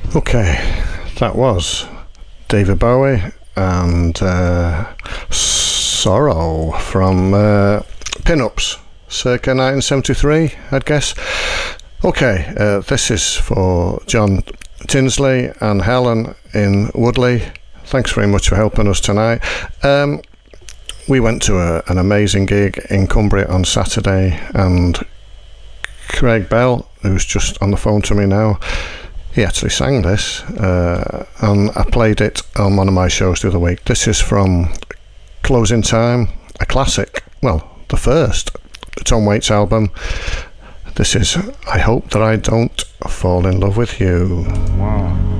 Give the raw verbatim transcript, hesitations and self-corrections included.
Okay, that was David Bowie and uh, Sorrow from uh, Pin-Ups, circa nineteen seventy-three, I'd guess. Okay, uh, this is for John Tinsley and Helen in Woodley. Thanks very much for helping us tonight. Um, we went to a, an amazing gig in Cumbria on Saturday, and Craig Bell, who's just on the phone to me now, he actually sang this, uh, and I played it on one of my shows the other week. This is from Closing Time, a classic, well, the first Tom Waits album. This is I Hope That I Don't Fall in Love with You. Wow.